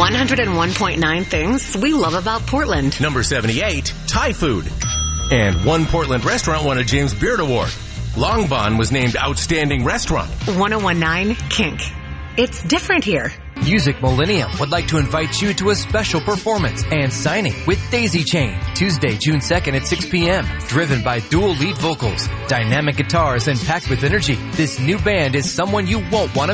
101.9 things we love about Portland. Number 78, Thai food. And one Portland restaurant won a James Beard Award. Long Bon was named Outstanding Restaurant. 101.9 Kink. It's different here. Music Millennium would like to invite you to a special performance and signing with Daisy Chain, Tuesday, June 2nd at 6 p.m. Driven by dual lead vocals, dynamic guitars, and packed with energy, this new band is someone you won't want to